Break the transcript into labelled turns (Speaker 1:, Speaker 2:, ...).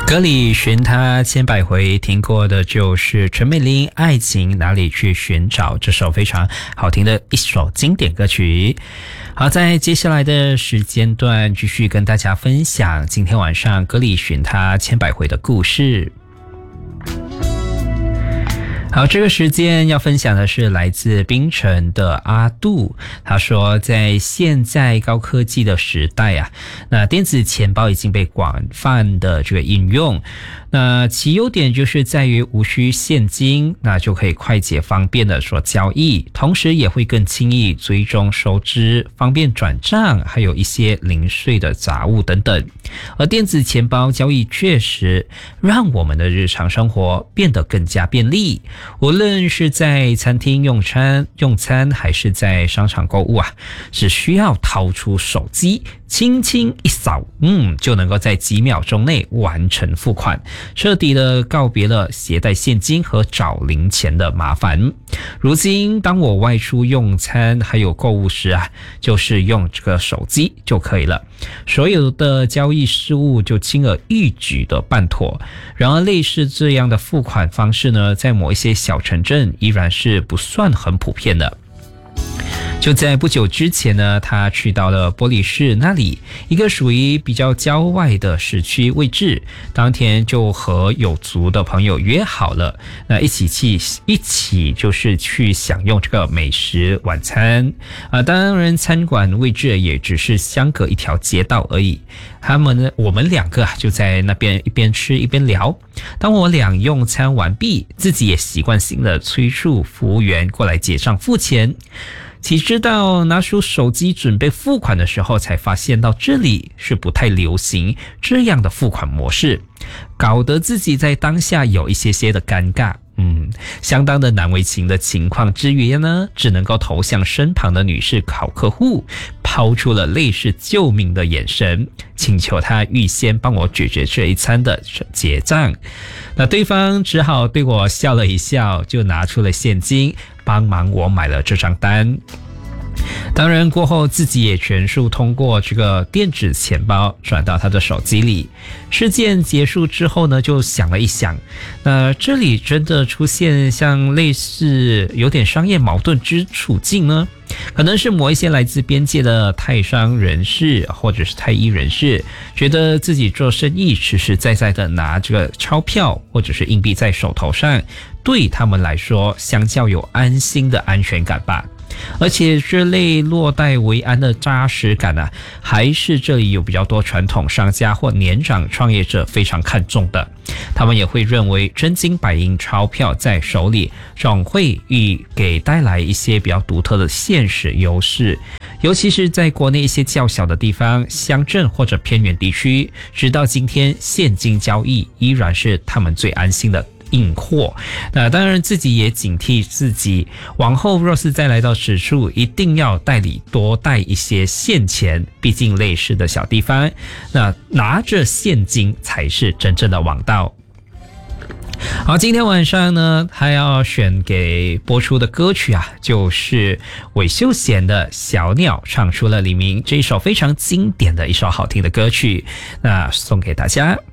Speaker 1: 歌里寻他千百回，听过的就是陈美玲《爱情哪里去寻找》这首非常好听的一首经典歌曲。好，在接下来的时间段继续跟大家分享今天晚上歌里寻他千百回的故事。好，这个时间要分享的是来自槟城的阿杜。他说，在现在高科技的时代啊，那电子钱包已经被广泛的这个应用。那其优点就是在于无需现金，那就可以快捷方便的做交易，同时也会更轻易追踪收支，方便转账，还有一些零碎的杂物等等。而电子钱包交易确实让我们的日常生活变得更加便利，无论是在餐厅用餐还是在商场购物啊，只需要掏出手机轻轻一扫，就能够在几秒钟内完成付款，彻底的告别了携带现金和找零钱的麻烦。如今当我外出用餐还有购物时啊，就是用这个手机就可以了，所有的交易事务就轻而易举的办妥。然而类似这样的付款方式呢，在某一些小城镇依然是不算很普遍的。就在不久之前呢，他去到了玻璃市那里，一个属于比较郊外的市区位置。当天就和有族的朋友约好了，那一起就是去享用这个美食晚餐当然餐馆位置也只是相隔一条街道而已。我们两个就在那边一边吃一边聊。当我俩用餐完毕，自己也习惯性的催促服务员过来结账付钱。岂知道拿出手机准备付款的时候，才发现到这里是不太流行这样的付款模式，搞得自己在当下有一些的尴尬。相当的难为情的情况之余呢，只能够投向身旁的女士好客户，抛出了类似救命的眼神，请求他预先帮我解决这一餐的结账。那对方只好对我笑了一笑，就拿出了现金帮忙我买了这张单。当然过后自己也全数通过这个电子钱包转到他的手机里。事件结束之后呢，就想了一想，那这里真的出现像类似有点商业矛盾之处境呢？可能是某一些来自边界的泰商人士或者是泰裔人士，觉得自己做生意实实在在的拿这个钞票或者是硬币在手头上，对他们来说相较有安心的安全感吧。而且这类落袋为安的扎实感啊，还是这里有比较多传统商家或年长创业者非常看重的。他们也会认为真金白银钞票在手里总会给带来一些比较独特的现实优势，尤其是在国内一些较小的地方、乡镇或者偏远地区，直到今天现金交易依然是他们最安心的硬货。那当然自己也警惕自己，往后若是再来到此处，一定要多带一些现钱，毕竟类似的小地方，那拿着现金才是真正的王道。好，今天晚上呢，他要选给播出的歌曲啊，就是韦秀贤的《小鸟唱出了黎明》，这一首非常经典的一首好听的歌曲，那送给大家。